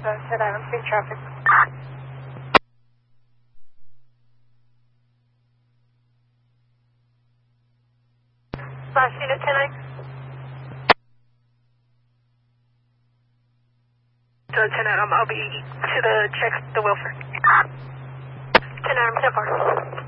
10 Adam, street traffic. Last unit 10-9. To 10 Adam, I'll be to the check the welfare. 10 Adam, 10-4.